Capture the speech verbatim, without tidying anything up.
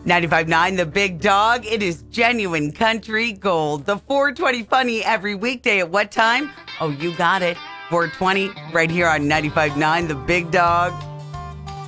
ninety-five point nine The Big Dog. It is genuine country gold. The four twenty Funny every weekday at what time? Oh, you got it. four twenty right here on ninety-five point nine The Big Dog.